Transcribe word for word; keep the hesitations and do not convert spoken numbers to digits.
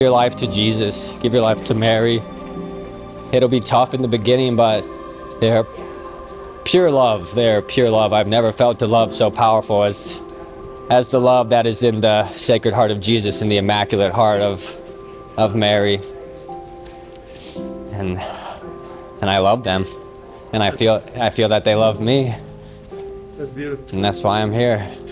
your life to Jesus, give your life to Mary. It'll be tough in the beginning, but they're pure love. They're pure love. I've never felt the love so powerful as as the love that is in the Sacred Heart of Jesus and the Immaculate Heart of of Mary. And and I love them, and I feel I feel that they love me. That's beautiful. And that's why I'm here.